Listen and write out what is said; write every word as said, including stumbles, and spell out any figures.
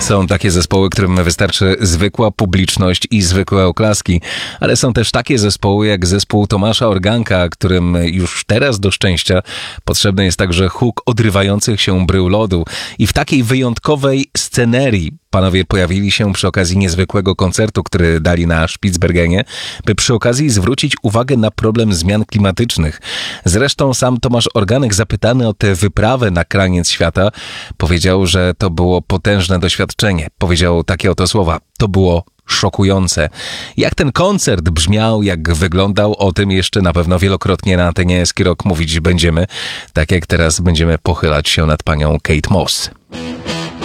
Są takie zespoły, którym wystarczy zwykła publiczność i zwykłe oklaski, ale są też takie zespoły jak zespół Tomasza Organka, którym już teraz do szczęścia potrzebny jest także huk odrywających się brył lodu. I w takiej wyjątkowej scenerii panowie pojawili się przy okazji niezwykłego koncertu, który dali na Spitsbergenie, by przy okazji zwrócić uwagę na problem zmian klimatycznych. Zresztą sam Tomasz Organek, zapytany o tę wyprawę na kraniec świata, powiedział, że to było potężne doświadczenie. Powiedział takie oto słowa: to było szokujące. Jak ten koncert brzmiał, jak wyglądał, o tym jeszcze na pewno wielokrotnie na antenie Ski Rock mówić będziemy, tak jak teraz będziemy pochylać się nad panią Kate Moss.